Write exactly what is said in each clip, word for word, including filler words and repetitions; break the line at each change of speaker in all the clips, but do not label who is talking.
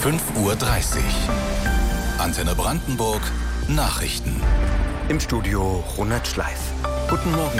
fünf Uhr dreißig. Antenne Brandenburg, Nachrichten.
Im Studio Ronald Schleif. Guten Morgen.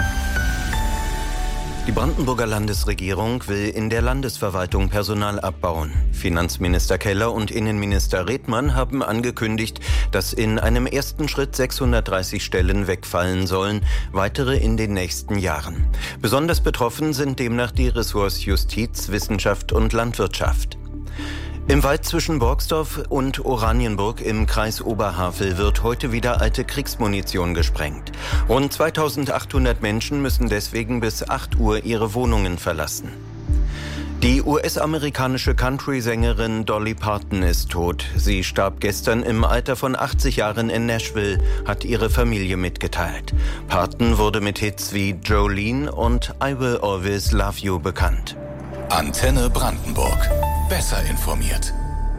Die Brandenburger Landesregierung will in der Landesverwaltung Personal abbauen. Finanzminister Keller und Innenminister Redmann haben angekündigt, dass in einem ersten Schritt sechshundertdreißig Stellen wegfallen sollen, weitere in den nächsten Jahren. Besonders betroffen sind demnach die Ressorts Justiz, Wissenschaft und Landwirtschaft. Im Wald zwischen Borgsdorf und Oranienburg im Kreis Oberhavel wird heute wieder alte Kriegsmunition gesprengt. Rund zweitausendachthundert Menschen müssen deswegen bis acht Uhr ihre Wohnungen verlassen. Die U S-amerikanische Country-Sängerin Dolly Parton ist tot. Sie starb gestern im Alter von achtzig Jahren in Nashville, hat ihre Familie mitgeteilt. Parton wurde mit Hits wie Jolene und I Will Always Love You bekannt.
Antenne Brandenburg. Besser informiert.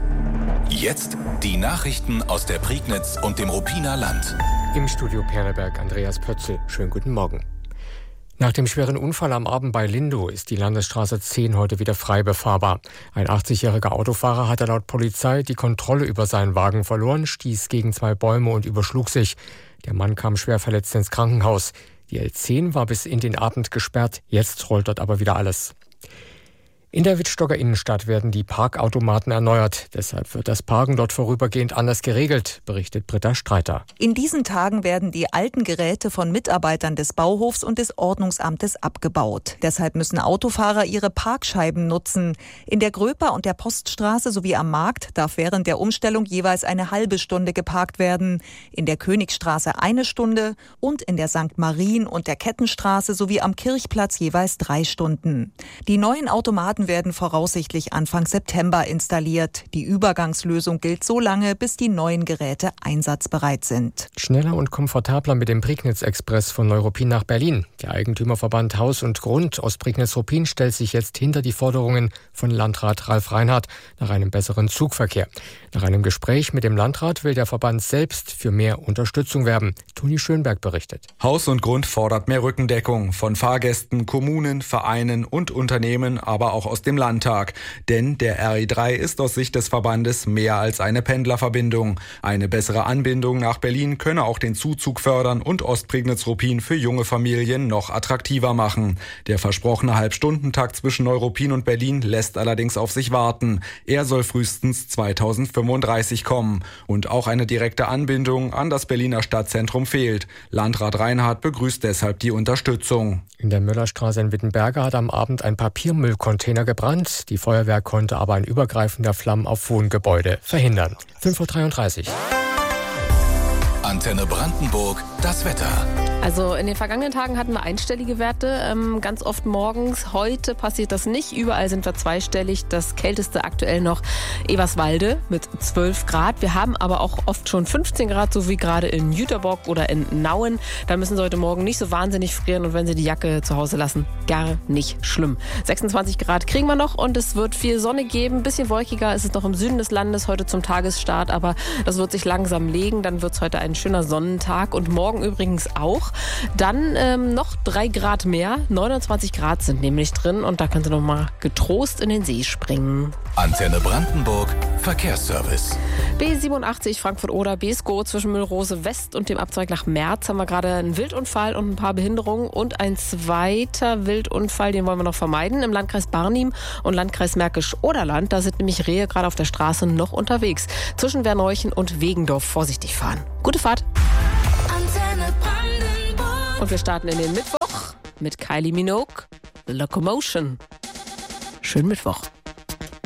Jetzt die Nachrichten aus der Prignitz und dem Ruppiner Land.
Im Studio Perleberg Andreas Pötzl. Schönen guten Morgen. Nach dem schweren Unfall am Abend bei Lindow ist die Landesstraße zehn heute wieder frei befahrbar. Ein achtzigjähriger Autofahrer hatte laut Polizei die Kontrolle über seinen Wagen verloren, stieß gegen zwei Bäume und überschlug sich. Der Mann kam schwer verletzt ins Krankenhaus. Die L zehn war bis in den Abend gesperrt, jetzt rollt dort aber wieder alles. In der Wittstocker Innenstadt werden die Parkautomaten erneuert. Deshalb wird das Parken dort vorübergehend anders geregelt, berichtet Britta Streiter.
In diesen Tagen werden die alten Geräte von Mitarbeitern des Bauhofs und des Ordnungsamtes abgebaut. Deshalb müssen Autofahrer ihre Parkscheiben nutzen. In der Gröper und der Poststraße sowie am Markt darf während der Umstellung jeweils eine halbe Stunde geparkt werden. In der Königstraße eine Stunde und in der Sankt Marien und der Kettenstraße sowie am Kirchplatz jeweils drei Stunden. Die neuen Automaten werden voraussichtlich Anfang September installiert. Die Übergangslösung gilt so lange, bis die neuen Geräte einsatzbereit sind.
Schneller und komfortabler mit dem Prignitz-Express von Neuruppin nach Berlin. Der Eigentümerverband Haus und Grund aus Prignitz-Ruppin stellt sich jetzt hinter die Forderungen von Landrat Ralf Reinhardt nach einem besseren Zugverkehr. Nach einem Gespräch mit dem Landrat will der Verband selbst für mehr Unterstützung werben. Toni Schönberg berichtet.
Haus und Grund fordert mehr Rückendeckung von Fahrgästen, Kommunen, Vereinen und Unternehmen, aber auch aus dem Landtag. Denn der R E drei ist aus Sicht des Verbandes mehr als eine Pendlerverbindung. Eine bessere Anbindung nach Berlin könne auch den Zuzug fördern und Ostprignitz-Ruppin für junge Familien noch attraktiver machen. Der versprochene Halbstundentakt zwischen Neuruppin und Berlin lässt allerdings auf sich warten. Er soll frühestens zweitausendfünfunddreißig kommen. Und auch eine direkte Anbindung an das Berliner Stadtzentrum fehlt. Landrat Reinhardt begrüßt deshalb die Unterstützung.
In der Müllerstraße in Wittenberge hat am Abend ein Papiermüllcontainer gebrannt. Die Feuerwehr konnte aber ein Übergreifen der Flammen auf Wohngebäude verhindern. fünf Uhr dreiunddreißig.
Antenne Brandenburg, das Wetter.
Also in den vergangenen Tagen hatten wir einstellige Werte, ähm, ganz oft morgens. Heute passiert das nicht. Überall sind wir zweistellig. Das kälteste aktuell noch Eberswalde mit zwölf Grad. Wir haben aber auch oft schon fünfzehn Grad, so wie gerade in Jüterbock oder in Nauen. Da müssen Sie heute Morgen nicht so wahnsinnig frieren und wenn Sie die Jacke zu Hause lassen, gar nicht schlimm. sechsundzwanzig Grad kriegen wir noch und es wird viel Sonne geben. Ein bisschen wolkiger ist es noch im Süden des Landes heute zum Tagesstart, aber das wird sich langsam legen. Dann wird es heute ein schöner Sonnentag und morgen übrigens auch. Dann ähm, noch drei Grad mehr, neunundzwanzig Grad sind nämlich drin und da können Sie noch mal getrost in den See springen.
Antenne Brandenburg, Verkehrsservice.
B siebenundachtzig Frankfurt-Oder, Beeskow zwischen Müllrose West und dem Abzweig nach Merz haben wir gerade einen Wildunfall und ein paar Behinderungen und ein zweiter Wildunfall, den wollen wir noch vermeiden, im Landkreis Barnim und Landkreis Märkisch-Oderland. Da sind nämlich Rehe gerade auf der Straße noch unterwegs. Zwischen Werneuchen und Wegendorf vorsichtig fahren. Gute Fahrt.
Antenne Brandenburg.
Und wir starten in den Mittwoch mit Kylie Minogue, The Locomotion. Schönen Mittwoch.